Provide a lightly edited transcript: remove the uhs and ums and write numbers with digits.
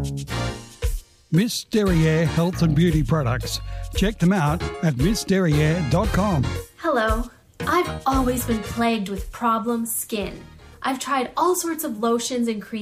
Miss Derriere Health and Beauty Products. Check them out at missderriere.com. Hello. I've always been plagued with problem skin. I've tried all sorts of lotions and creams